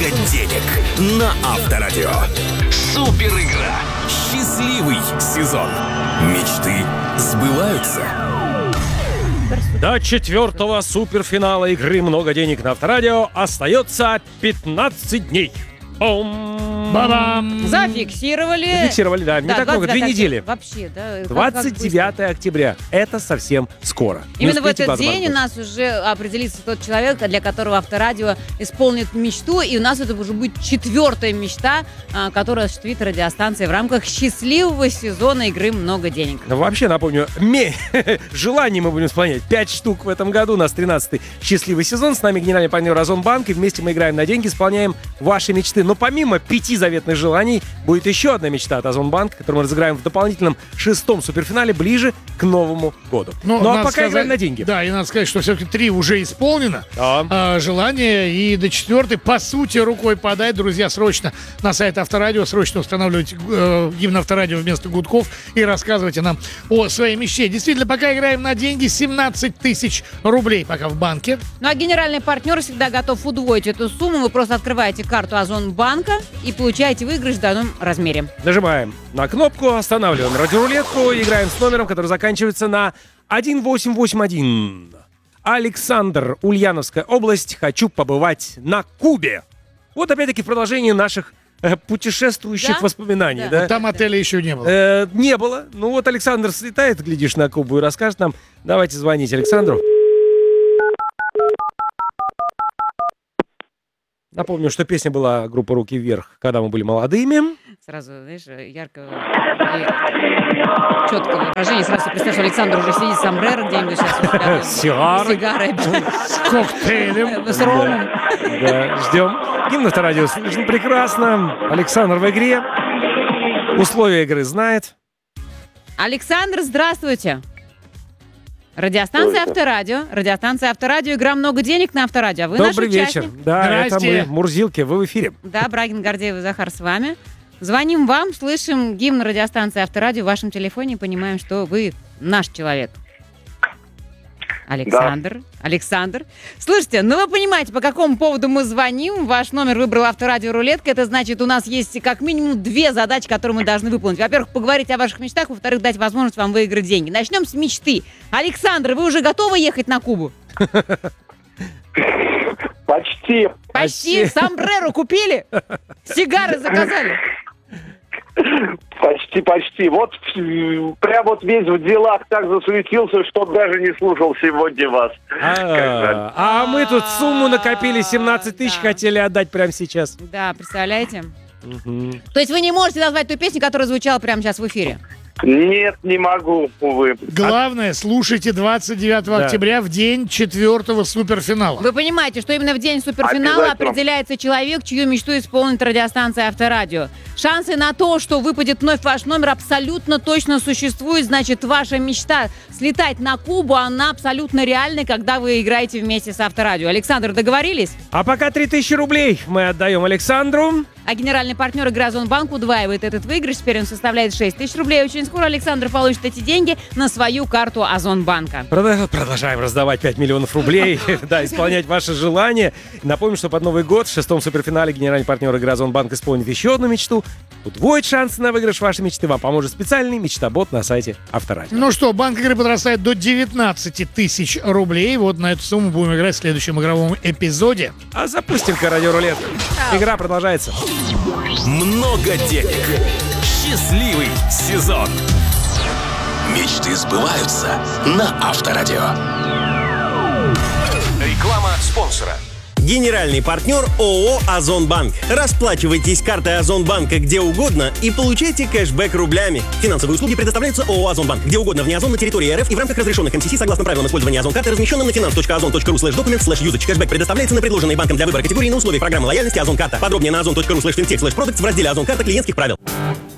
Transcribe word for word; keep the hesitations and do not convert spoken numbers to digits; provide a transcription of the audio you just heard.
много денег на Авторадио. Супер игра. Счастливый сезон. Мечты сбываются. До четвертого суперфинала игры «Много денег» на Авторадио остается пятнадцать дней. Ом. Ба-бам! Зафиксировали. Зафиксировали, да. Не Да, так много, две двадцать девятое недели. Вообще, да. как- двадцать девятое октября. Это совсем скоро. Не Именно в успейте этот базу день у банкнуть. нас уже определится тот человек, для которого Авторадио исполнит мечту, и у нас это уже будет четвертая мечта, а, которую осуществит радиостанция в рамках счастливого сезона игры «Много денег». Ну, вообще, напомню, ме... желание мы будем исполнять. Пять штук в этом году. У нас тринадцатый счастливый сезон. С нами генеральный партнер Озонбанк. И вместе мы играем на деньги, исполняем ваши мечты. Но помимо пяти заветных желаний, будет еще одна мечта от Озонбанка, которую мы разыграем в дополнительном шестом суперфинале ближе к Новому году. Ну, ну а надо пока сказать- играем на деньги. Да, и надо сказать, что все-таки три уже исполнено. Да. А, желание и до четвертой, по сути, рукой подать. Друзья, срочно на сайт Авторадио, срочно устанавливайте э, гимн Авторадио вместо гудков и рассказывайте нам о своей мечте. Действительно, пока играем на деньги, семнадцать тысяч рублей пока в банке. Ну а генеральный партнер всегда готов удвоить эту сумму. Вы просто открываете карту Озонбанка и получаете выигрыш в данном размере. Нажимаем на кнопку, останавливаем радиорулетку, играем с номером, который заканчивается на один восемь восемь один. Александр, Ульяновская область. Хочу побывать на Кубе. Вот опять-таки в продолжении наших э, путешествующих Да? воспоминаний. Да. Да? Там отеля еще не было. Э, не было. Ну вот Александр слетает, глядишь, на Кубу и расскажет нам. Давайте звонить Александру. Напомню, что песня была группы «Руки вверх», когда мы были молодыми. Сразу, знаешь, яркого и четкого выражения. Сразу представь, что Александр уже сидит в сомбреро где-нибудь сейчас. вот рядом С сигарой. с сигарой. С коктейлем. С ромом. Да, ждем. Гимн Авторадио слышно прекрасно. Александр в игре. Условия игры знает. Александр, здравствуйте. Радиостанция Авторадио. Радиостанция Авторадио. Игра «Много денег» на Авторадио. А вы Добрый наш участник. вечер. Да, это Здрасте. мы, Мурзилки, вы в эфире. Да, Брагин, Гордеев и Захар с вами. Звоним вам, слышим гимн радиостанции Авторадио в вашем телефоне и понимаем, что вы наш человек. Александр. Александр. Слушайте, ну вы понимаете, по какому поводу мы звоним. Ваш номер выбрал Авторадио Рулетка. Это значит, у нас есть как минимум две задачи, которые мы должны выполнить. Во-первых, поговорить о ваших мечтах. Во-вторых, дать возможность вам выиграть деньги. Начнем с мечты. Александр, вы уже готовы ехать на Кубу? Почти. Почти. Сомбреро купили? Сигары заказали? Почти, почти. Вот м, прям вот весь в делах так засуетился, что даже не слушал сегодня вас. А, а мы тут сумму накопили, семнадцать тысяч Да. хотели отдать прямо сейчас. Да, представляете? Мгм. То есть вы не можете назвать ту песню, которая звучала прямо сейчас в эфире? Нет, не могу, увы. Главное, слушайте двадцать девятого Да. октября в день четвертого суперфинала. Вы понимаете, что именно в день суперфинала Обязательно. определяется определяется человек, чью мечту исполнит радиостанция Авторадио. Шансы на то, что выпадет вновь ваш номер, абсолютно точно существуют. Значит, ваша мечта слетать на Кубу, она абсолютно реальна, когда вы играете вместе с Авторадио. Александр, договорились? А пока три тысячи рублей мы отдаем Александру. А генеральный партнер игры Озонбанк удваивает этот выигрыш. Теперь он составляет шесть тысяч рублей. Очень скоро Александр получит эти деньги на свою карту Озонбанка. Прода- Продолжаем раздавать пять миллионов рублей. Да, исполнять ваши желания. Напомню, что под Новый год в шестом суперфинале генеральный партнер игры Озонбанк исполнит еще одну мечту. Удвоить шансы на выигрыш вашей мечты вам поможет специальный мечтобот на сайте Авторадио. Ну что, банк игры подрастает до девятнадцать тысяч рублей. Вот на эту сумму будем играть в следующем игровом эпизоде. А запустим-ка радиорулетку. Игра продолжается. Много денег. Счастливый сезон. Мечты сбываются на Авторадио. Реклама спонсора. Генеральный партнер ООО «Озонбанк». Расплачивайтесь картой Озонбанка где угодно и получайте кэшбэк рублями. Финансовые услуги предоставляются ООО «Озонбанк» где угодно вне озон на территории РФ и в рамках разрешенных эм си си согласно правилам использования Озон-карты, размещенным на finance точка озон точка ру слэш документ слэш юзач. Кэшбэк предоставляется на предложенные банком для выбора категории на условиях программы лояльности Озон-карта. Подробнее на озон точка ру слэш финтех слэш продуктс в разделе Озон-карта клиентских правил.